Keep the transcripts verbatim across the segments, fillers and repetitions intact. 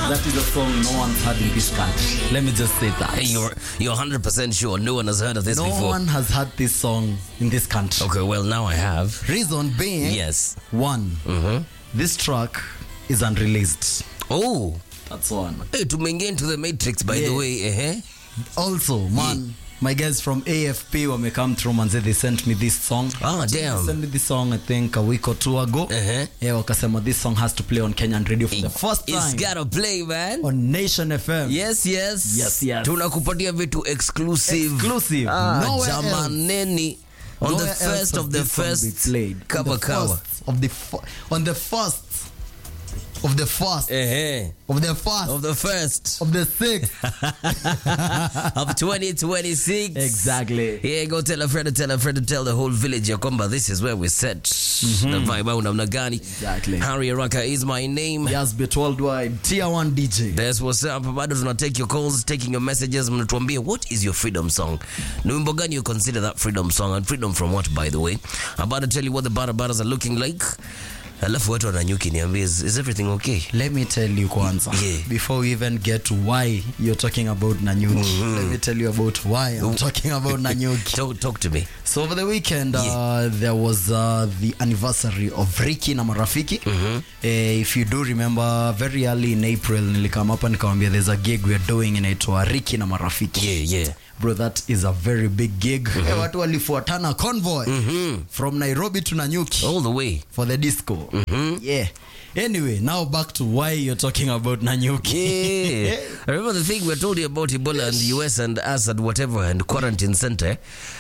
That is a song no one's heard in this country. Let me just say that. Hey, you're you're one hundred percent sure no one has heard of this no before? No one has heard this song in this country. Okay, well now I have. Reason being, yes. One, mm-hmm. this track is unreleased. Oh. That's one. Hey, to maintain to the Matrix, by yeah. the way. Uh-huh. Also, man, yeah. my guys from A F P, when they come through, and they sent me this song. Ah, damn. They sent me this song, I think, a week or two ago. Uh-huh. Yeah, wakasema this song has to play on Kenyan radio for it, the first time. It's gotta play, man. On Nation F M. Yes, yes. Yes, yes. Tunakupatia vitu exclusive. Exclusive. Ah, Nowhere jamaneni. On Nowhere the first of the first played. Kawa kawa. Of the f- on the first of the first uh-huh. of the first of the first of the sixth of twenty twenty-six. Exactly. Yeah, go tell a friend to tell a friend to tell the whole village Yakomba, this is where we set mm-hmm. the vibe out of Nagani. Exactly. Harry Araka is my name. Yes, bit worldwide tier one D J. That's what's up. Bado tuna take your calls, taking your messages. Mnatuambia what is your freedom song? Ni wimbo gani you consider that freedom song, and freedom from what, by the way? I'm about to tell you what the barabaras are looking like. Alafu watu wananyuki niambie, is, is everything okay? Let me tell you kwanza, yeah. before we even get to why you're talking about Nanyuki, mm-hmm. let me tell you about why I'm talking about Nanyuki. talk, talk to me. So over the weekend, yeah. uh, there was uh, the anniversary of Ricky na Marafiki. Mm-hmm. Uh, if you do remember, very early in April, nilikam hapa nikamwambia there's a gig we're doing inaitwa Ricky na Marafiki. Yeah, yeah. Bro, that is a very big gig. Mm-hmm. Watu walifuatana convoy mm-hmm. from Nairobi to Nanyuki. All the way. For the disco. Mm-hmm. Yeah. Anyway, now back to why you're talking about Nanyuki. Yeah. I remember the thing we told you about Ebola and the U S and us and whatever and quarantine center.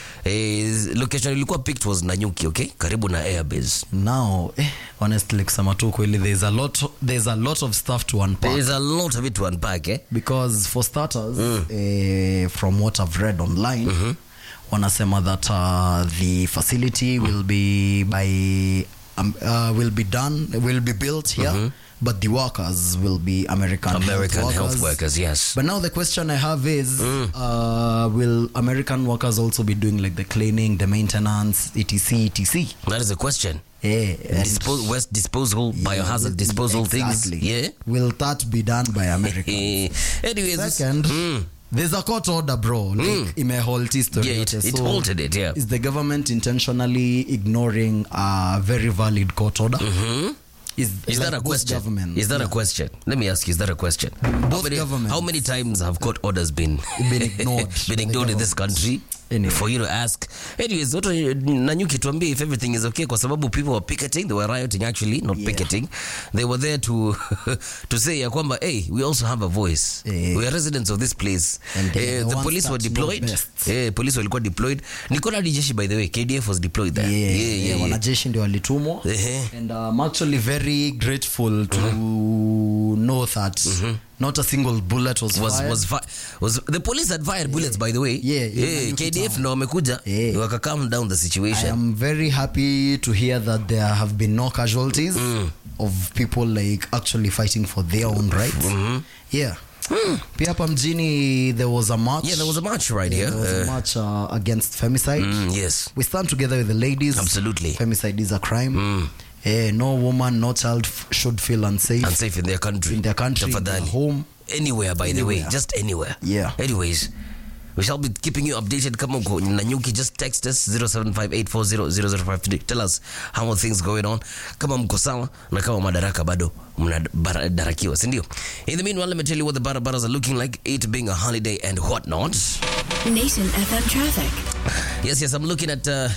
Is location ilikuwa picked was Nanyuki, okay? Karibu na airbase. Now, eh, honestly, kusema tu kweli, there's a lot there's a lot of stuff to unpack. There's a lot of it to unpack, eh? Because for starters, mm. eh, from what I've read online, mm-hmm. wanasema that uh, the facility mm. will be by um, uh, will be done will be built here. Mm-hmm. But the workers will be American, American health, health workers. workers, yes. But now the question I have is, mm. uh, will American workers also be doing like the cleaning, the maintenance, et cetera, et cetera? That is the question. Yeah. Dispo- waste disposal, yeah, biohazard disposal exactly. things. Yeah. Will that be done by Americans? Anyways. Second, mm. there's a court order, bro. Like, mm. in a whole history. Yeah, it, it so halted it, yeah. Is the government intentionally ignoring a very valid court order? Mm-hmm. Is, is like that a question? Government. Is that yeah. a question? Let me ask you, is that a question? Both how many, governments. How many times have court orders been been ignored? been ignored in this country? Anyway. For you to ask. Anyways, Nanyuki tuambie if everything is okay, kwa sababu people were picketing, they were rioting actually, not yeah. picketing. They were there to to say ya kwamba, hey, we also have a voice. Yeah. We are residents of this place. And uh, the police were deployed. Yeah, police walikuwa deployed. Nikola Dijeshi, by the way, K D F was deployed there. Yeah, yeah, yeah. yeah. Wanajeshi ndio walitumwa. Uh-huh. And uh, I'm actually very grateful to mm-hmm. know that mm-hmm. not a single bullet was, was fired. Was, fi- was the police had fired yeah. bullets, by the way. Yeah, yeah. yeah K D F no wamekuja yeah. waka calm down the situation. I am very happy to hear that there have been no casualties mm. of people like actually fighting for their own rights. Mm-hmm. Yeah. Mm. Pia hapa mjini there was a march. Yeah, there was a march right yeah, here. There was uh, a march uh, against femicide. Mm, yes. We stand together with the ladies. Absolutely. Femicide is a crime. Mm. Eh, no woman, no child f- should feel unsafe. Unsafe in their country. In their country, in their home. Anywhere, by anywhere. the way. Just anywhere. Yeah. Anyways, we shall be keeping you updated. Come on, Nanyuki, just text us zero seven five eight four zero zero zero five three. Tell us how are things going on. Kama mko sawa na kama madaraka bado mnadarakiwa, si ndio? In the meanwhile, let me tell you what the barabaras are looking like, it being a holiday and whatnot. Nation F M traffic. Yes, yes, I'm looking at uh,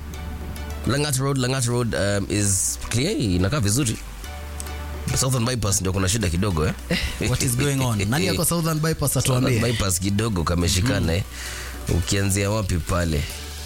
Langata Road. Langata Road um, is clear, inakaa vizuri. Southern Bypass ndio kuna shida kidogo eh. What is going on? Nani yako Southern Bypass atuambie? Southern Bypass kidogo kameshikana mm-hmm. eh. Ukianzia wapi pale?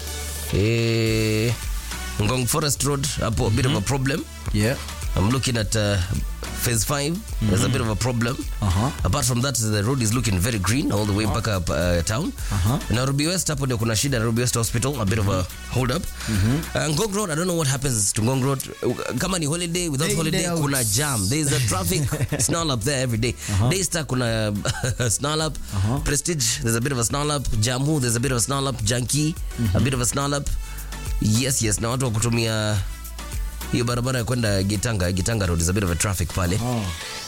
Eh Ngong Forest Road hapo mm-hmm. a bit of a problem. Yeah. I'm looking at uh, phase five. Mm-hmm. There's a bit of a problem. Uh-huh. Apart from that, the road is looking very green all the way uh-huh. back up uh, town. Uh-huh. Nairobi West hapo ndio kuna shida. Nairobi West Hospital, a bit mm-hmm. of a hold up. Mm-hmm. Uh, Ngong Road, I don't know what happens to Ngong Road. Kama ni holiday, without day holiday, day kuna jam. There is a traffic snarl up there every day. Uh-huh. Daystar kuna snarl up. Uh-huh. Prestige, there's a bit of a snarl up. Jammu, there's a bit of a snarl up. Junkie, mm-hmm. a bit of a snarl up. Yes, yes. Na watu wakutumia hiyo barabara ya kwenda Gitanga, Gitanga Road is a bit of a traffic pale. Oh.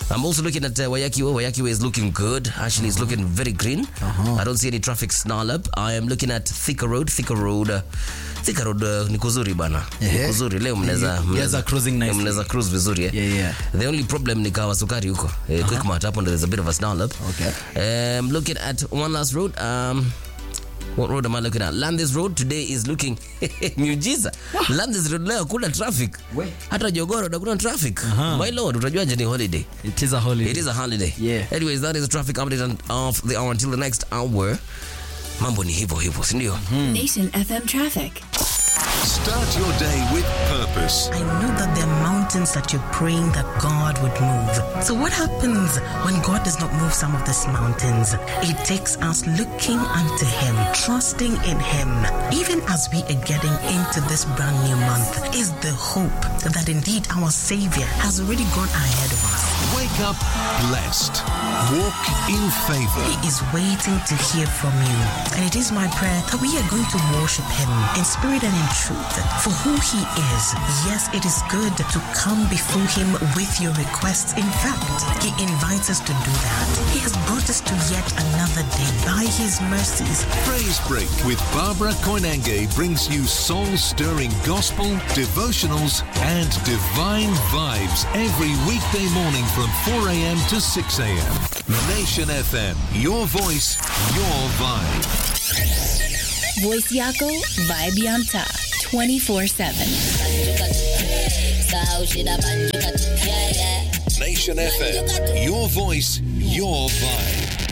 I'm also looking at uh, Wayakiwe. Wayakiwe is looking good. Actually, it's looking very green. Uh-huh. I don't see any traffic snarl up. I am looking at Thika Road. Thika Road. Uh, Thika Road uh, ni kuzuri bana. Yeah. Ni kuzuri. Leo mnaweza mnaweza cruising nicely. Mnaweza cruise vizuri eh. Yeah, yeah. The only problem ni kawa sukari huko. Uh, uh-huh. Quickmart hapo there's a bit of a snarl up. Okay. Um, looking at one last road. Um, What road am I looking at? Landis Road today is looking miujiza. Landis Road leo kuna traffic. We. Hata Jogoro kuna traffic. Uh-huh. My lord, utajuaje ni holiday? It is a holiday. It is a holiday. Yeah. Anyways, that is the traffic update of the hour until the next hour. Mambo ni hivyo hivyo, si ndio? Nation F M traffic. Start your day with purpose. I know that there are mountains that you're praying that God would move. So what happens when God does not move some of these mountains? It takes us looking unto Him, trusting in Him. Even as we are getting into this brand new month, is the hope that indeed our Savior has already gone ahead of us. Wake up blessed. Walk in favor. He is waiting to hear from you. And it is my prayer that we are going to worship Him in spirit and in truth for who He is. Yes, it is good to come before Him with your requests. In fact, He invites us to do that. He has brought us to yet another day by His mercies. Praise Break with Barbara Koinange brings you soul-stirring gospel, devotionals, and divine vibes every weekday morning from four a.m. to six a.m. Nation F M, your voice, your vibe. Voice Yako, Vibe Yanta, twenty-four seven. Nation F M, your voice, your vibe.